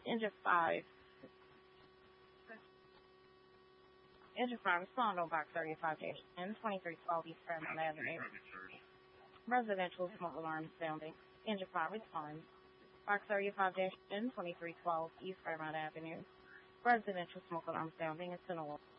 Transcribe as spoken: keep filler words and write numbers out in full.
Engine five. Engine five, respond on box thirty-five N twenty-three twelve East Fairmount Avenue. Residential smoke alarm sounding. Engine five, respond. Box thirty-five N twenty-three twelve East Fairmount Avenue. Residential smoke alarm sounding. It's an alarm.